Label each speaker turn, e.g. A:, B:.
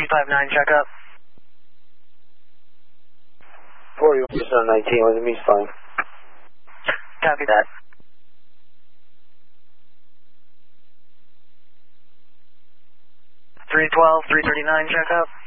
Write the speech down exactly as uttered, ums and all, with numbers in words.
A: three five nine, check up.
B: forty-one percent nineteen, was me fine.
A: Copy that. three twelve, three thirty-nine, check up.